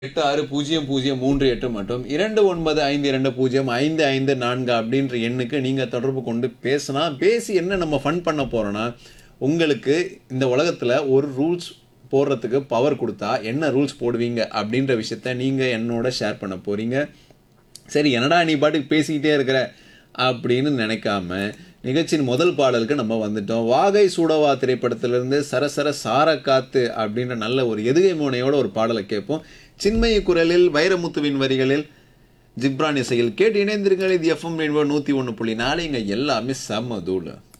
860038 மற்றும் 2952055545 அப்படின்ற எண்ணுக்கு நீங்கள் தொடர்பு கொண்டு பேசி என்ன நம்ம ஃபன் பண்ண போகிறோன்னா, உங்களுக்கு இந்த உலகத்தில் ஒரு ரூல்ஸ் போடுறதுக்கு பவர் கொடுத்தா என்ன ரூல்ஸ் போடுவீங்க அப்படின்ற விஷயத்த நீங்கள் என்னோட ஷேர் பண்ண போகிறீங்க. சரி, என்னடா நீ பாட்டுக்கு பேசிக்கிட்டே இருக்கிற அப்படின்னு நினைக்காம நிகழ்ச்சியின் முதல் பாடலுக்கு நம்ம வந்துட்டோம். வாகை சூடவா திரைப்படத்திலிருந்து சரசர சாரக்காத்து அப்படின்ற நல்ல ஒரு எதுகை மோனையோட ஒரு பாடலை கேட்போம். சின்மயி குரலில், வைரமுத்துவின் வரிகளில், ஜிப்ரான் இசையில் கேட்டு இணைந்திருங்கள். இது FM ரெயின்போ 101.4. இங்க எல்லாமே செம்ம தூள்.